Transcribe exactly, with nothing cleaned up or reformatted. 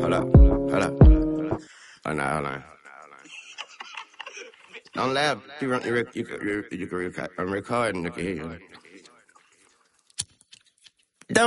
Hold up, hold up. Oh, no, hold on. Don't laugh. You, run, you, rec- you, you, you, you can record. I'm recording. You can hear you.